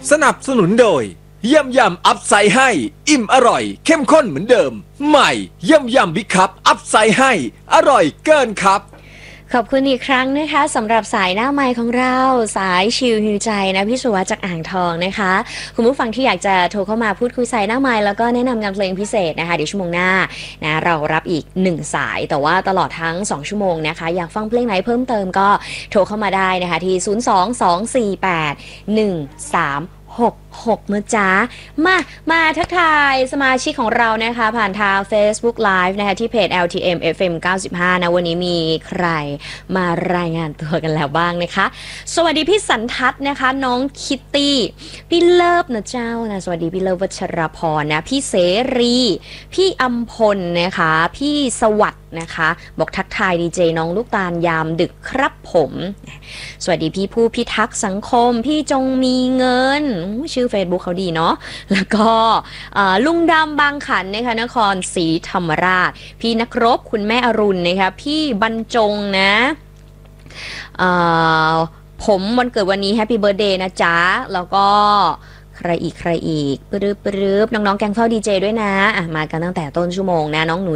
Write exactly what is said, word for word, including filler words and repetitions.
สนับสนุนโดยยำยำอัพไซด์ให้อิ่มอร่อยเข้มข้นเหมือนเดิมใหม่ยำยำบิ๊กคัพอัพไซด์ให้อร่อยเกินครับขอบคุณอีกครั้งนะคะสำหรับสายหน้าไมค์ของเราสายชิลฮิวใจนะพี่สุวัสดิ์จากอ่างทองนะคะคุณผู้ฟังที่อยากจะโทรเข้ามาพูดคุยสายหน้าไมค์แล้วก็แนะนำงานเพลงพิเศษนะคะเดี๋ยวชั่วโมงหน้านะเรารับอีกหนึ่งสายแต่ว่าตลอดทั้งสองชั่วโมงนะคะอยากฟังเพลงไหนเพิ่มเติมก็โทรเข้ามาได้นะคะที่ศูนย์ สอง สอง สี่ แปด หนึ่ง สามหก หกนะจ๊ะมามาทักทายสมาชิกของเรานะคะผ่านทาง Facebook Live นะคะที่เพจ แอล ที เอ็ม เอฟ เอ็ม เก้าสิบห้านะวันนี้มีใครมารายงานตัวกันแล้วบ้างนะคะสวัสดีพี่สันทัศน์นะคะน้องคิตตี้พี่เลิฟนะเจ้านะสวัสดีพี่เลิฟวัชรพรนะพี่เสรีพี่อัมพลนะคะพี่สวัสดิ์นะคะบอกทักทายดีเจน้องลูกตาลยามดึกครับผมสวัสดีพี่ผู้พิทักษ์สังคมพี่จงมีเงินชื่อ Facebook เขาดีเนาะแล้วก็ลุงดำบางขันนะคะนครศรีธรรมราชพี่นักรบคุณแม่อรุณนะคะพี่บรรจงนะผมวันเกิดวันนี้แฮปปี้เบิร์ธเดย์นะจ๊ะแล้วก็ใครอีกใครอีกปรึบปรึบน้องๆแกงเฝ้าดีเจด้วยนะอ่ะมากันตั้งแต่ต้นชั่วโมงนะน้องหนู